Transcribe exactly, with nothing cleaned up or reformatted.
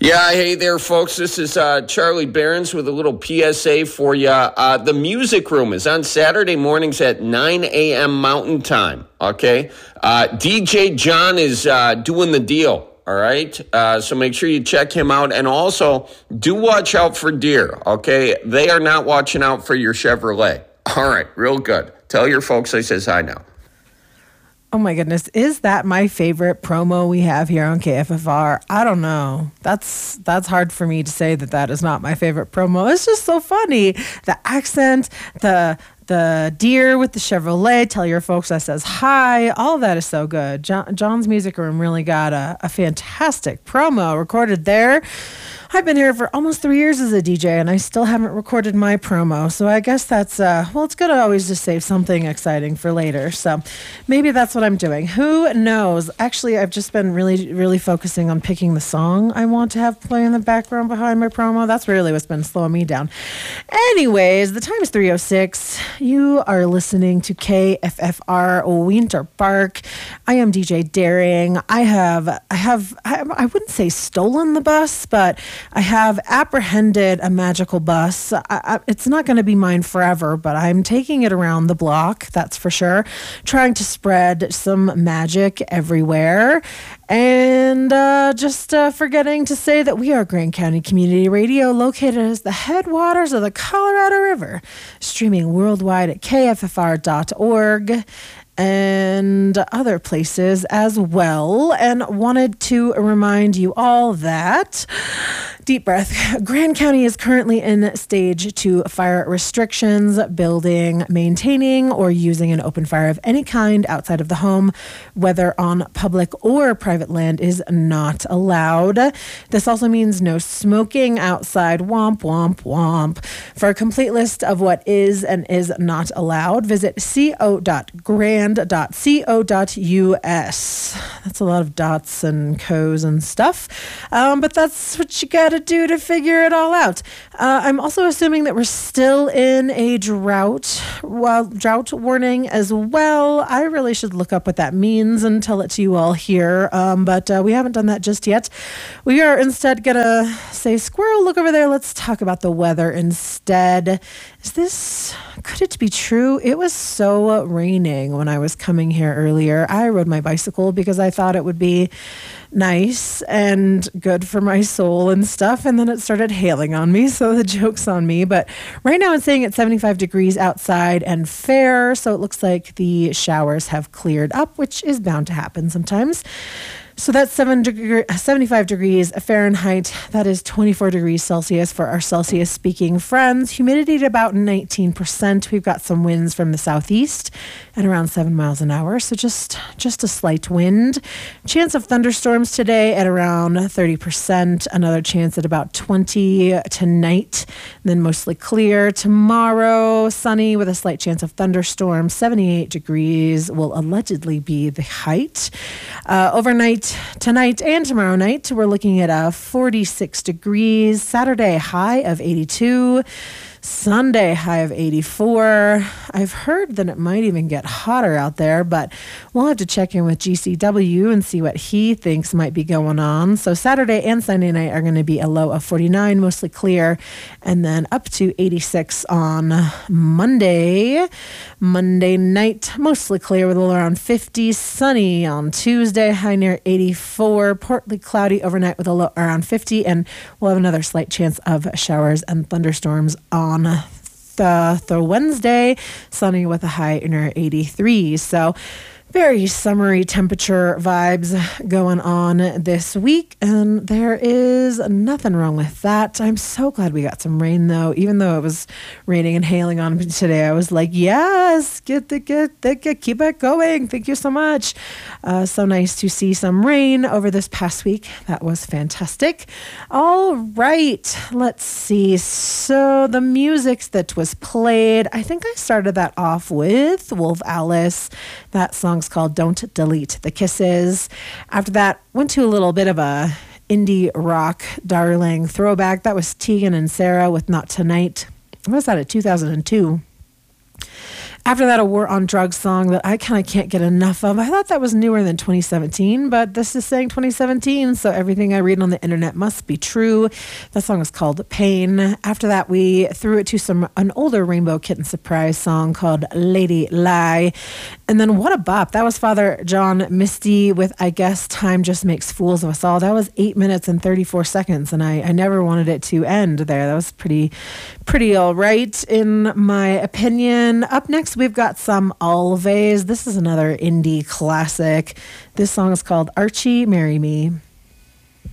Yeah, hey there, folks. This is uh, Charlie Behrens with a little P S A for you. Uh, the Music Room is on Saturday mornings at nine a.m. Mountain Time, okay? Uh, D J John is uh, doing the deal, all right? Uh, so make sure you check him out. And also, do watch out for deer, okay? They are not watching out for your Chevrolet. All right, real good. Tell your folks I says hi now. Oh my goodness, is that my favorite promo we have here on K F F R? I don't know. That's that's hard for me to say that that is not my favorite promo. It's just so funny. The accent, the the deer with the Chevrolet, tell your folks I says hi. All of that is so good. John, John's Music Room really got a, a fantastic promo recorded there. I've been here for almost three years as a D J, and I still haven't recorded my promo. So I guess that's, uh, well, it's good to always just save something exciting for later. So maybe that's what I'm doing. Who knows? Actually, I've just been really, really focusing on picking the song I want to have play in the background behind my promo. That's really what's been slowing me down. Anyways, the time is three oh six. You are listening to K F F R Winter Park. I am D J Daring. I have, I have, I, I wouldn't say stolen the bus, but I have apprehended a magical bus. I, I, it's not going to be mine forever, but I'm taking it around the block, that's for sure, trying to spread some magic everywhere. And uh, just uh, forgetting to say that we are Grand County Community Radio, located as the headwaters of the Colorado River, streaming worldwide at K F F R dot org. And other places as well. And wanted to remind you all that, deep breath, Grand County is currently in stage two fire restrictions. Building, maintaining, or using an open fire of any kind outside of the home, whether on public or private land, is not allowed. This also means no smoking outside. Womp, womp, womp. For a complete list of what is and is not allowed, visit co dot grand dot co dot u s. That's a lot of dots and co's and stuff, um, but that's what you gotta do to figure it all out. Uh, I'm also assuming that we're still in a drought, well, drought warning as well. I really should look up what that means and tell it to you all here, um, but uh, we haven't done that just yet. We are instead gonna say, squirrel, look over there. Let's talk about the weather instead. Is this, could it be true? It was so raining when I was coming here earlier. I rode my bicycle because I thought it would be nice and good for my soul and stuff. And then it started hailing on me. So the joke's on me. But right now it's saying it's seventy-five degrees outside and fair. So it looks like the showers have cleared up, which is bound to happen sometimes. So that's seven degree, seventy-five degrees Fahrenheit. That is twenty-four degrees Celsius for our Celsius speaking friends. Humidity at about nineteen percent. We've got some winds from the southeast at around seven miles an hour. So just, just a slight wind. Chance of thunderstorms today at around thirty percent. Another chance at about twenty tonight. Then mostly clear. Tomorrow, sunny with a slight chance of thunderstorms. seventy-eight degrees will allegedly be the height. Uh, overnight, tonight and tomorrow night, we're looking at a forty-six degrees. Saturday, high of eighty-two. Sunday, high of eighty-four. I've heard that it might even get hotter out there, but we'll have to check in with G C W and see what he thinks might be going on. So Saturday and Sunday night are going to be a low of forty-nine, mostly clear, and then up to eighty-six on Monday. Monday night, mostly clear with a low around fifty. Sunny on Tuesday, high near eighty-four. Partly cloudy overnight with a low around fifty, and we'll have another slight chance of showers and thunderstorms on the, the Wednesday, sunny with a high near eighty-three. So very summery temperature vibes going on this week, and there is nothing wrong with that. I'm so glad we got some rain, though. Even though it was raining and hailing on me today, I was like, yes, get the get the get, keep it going. Thank you so much. Uh, so nice to see some rain over this past week. That was fantastic. All right, let's see. So the music that was played, I think I started that off with Wolf Alice. That song's called Don't Delete the Kisses. After that, went to a little bit of a indie rock darling throwback. That was Tegan and Sarah with Not Tonight. What was that, at two thousand two? After that, a War on Drugs song that I kind of can't get enough of. I thought that was newer than twenty seventeen, but this is saying twenty seventeen, so everything I read on the internet must be true. That song is called Pain. After that, we threw it to some an older Rainbow Kitten surprise song called Lady Lie. And then What a Bop. That was Father John Misty with I Guess Time Just Makes Fools of Us All. That was eight minutes and thirty-four seconds, and I, I never wanted it to end there. That was pretty, pretty all right, in my opinion. Up next, we've got some Always. This is another indie classic. This song is called Archie, Marry Me.